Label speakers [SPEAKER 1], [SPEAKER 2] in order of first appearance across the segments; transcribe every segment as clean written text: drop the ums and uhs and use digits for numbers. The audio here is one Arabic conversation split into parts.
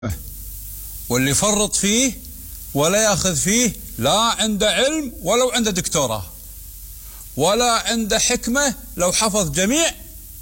[SPEAKER 1] واللي يفرط فيه ولا ياخذ فيه لا عنده علم ولو عنده دكتوراه، ولا عنده حكمة لو حفظ جميع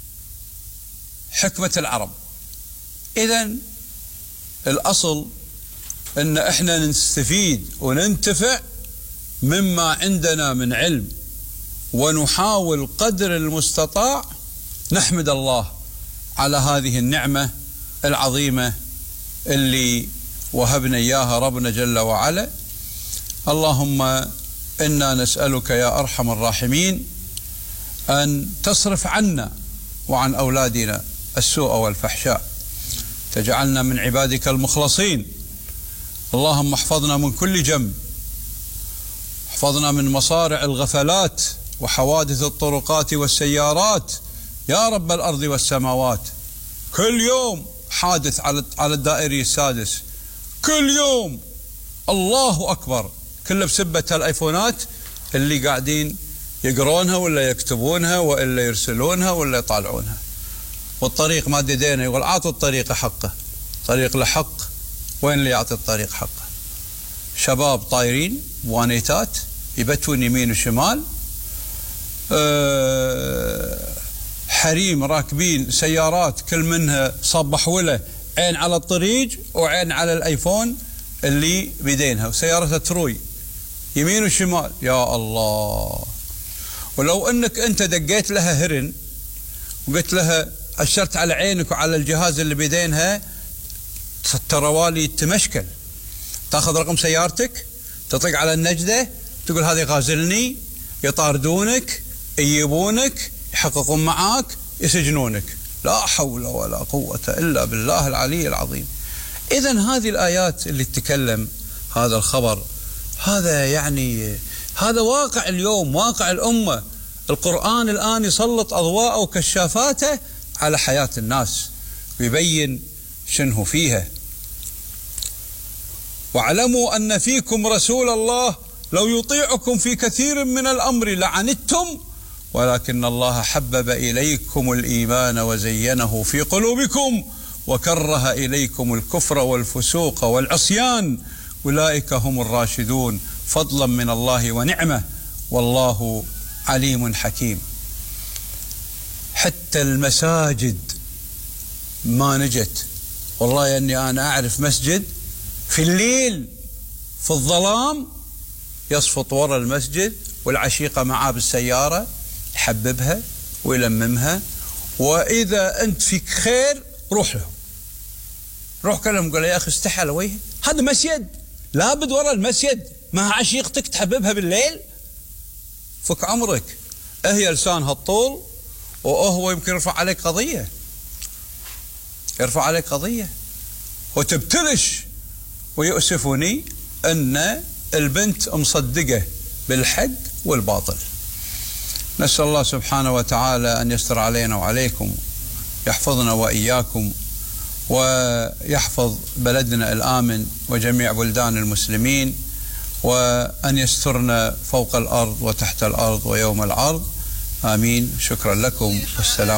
[SPEAKER 1] حكمة العرب. إذن الأصل أن احنا نستفيد وننتفع مما عندنا من علم، ونحاول قدر المستطاع نحمد الله على هذه النعمة العظيمة اللي وهبنا إياها ربنا جل وعلا. اللهم إنا نسألك يا أرحم الراحمين أن تصرف عنا وعن أولادنا السوء والفحشاء، تجعلنا من عبادك المخلصين. اللهم احفظنا من كل جنب، احفظنا من مصارع الغفلات وحوادث الطرقات والسيارات يا رب الأرض والسماوات. كل يوم حادث على الدائري السادس، كل يوم الله أكبر، كله بسبة الآيفونات اللي قاعدين يقرونها ولا يكتبونها ولا يرسلونها ولا يطالعونها. والطريق ما دينا، يقول أعطوا الطريق حقه، طريق لحق، وين اللي يعطي الطريق حقه؟ شباب طايرين وانيتات يبتون يمين وشمال، حريم راكبين سيارات كل منها صبحوله، عين على الطريق وعين على الايفون اللي بيدينها، وسيارتها تروي يمين وشمال. يا الله، ولو انك انت دقيت لها هرن وقلت لها اشرت على عينك وعلى الجهاز اللي بيدينها، تروالي تمشكل، تاخذ رقم سيارتك تطق على النجدة تقول هذه غازلني، يطاردونك، يجيبونك، يحققون معاك، يسجنونك. لا حول ولا قوة إلا بالله العلي العظيم. إذن هذه الآيات اللي تتكلم هذا الخبر، هذا يعني هذا واقع اليوم، واقع الأمة. القرآن الآن يسلط أضواءه وكشافاته على حياة الناس ويبين شنه فيها. واعلموا أن فيكم رسول الله لو يطيعكم في كثير من الأمر لعنتم ولكن الله حبب إليكم الإيمان وزينه في قلوبكم وكره إليكم الكفر والفسوق والعصيان أولئك هم الراشدون فضلا من الله ونعمة والله عليم حكيم. حتى المساجد ما نجت. والله أني أنا أعرف مسجد في الليل في الظلام يصفط وراء المسجد والعشيقة معاه بالسيارة يحببها ويلممها، وإذا أنت فيك خير روح لهم، روح كلهم قول يا أخي استحى على وجهي، هذا مسجد لابد وراء المسجد مع عشيقتك تحببها بالليل. فك عمرك، هي لسانها الطول وهو يمكن يرفع عليك قضية، يرفع عليك قضية وتبتلش. ويؤسفني أن البنت مصدقة بالحق والباطل. نسأل الله سبحانه وتعالى أن يستر علينا وعليكم، يحفظنا وإياكم، ويحفظ بلدنا الآمن وجميع بلدان المسلمين، وأن يسترنا فوق الأرض وتحت الأرض ويوم العرض. آمين. شكرا لكم والسلام.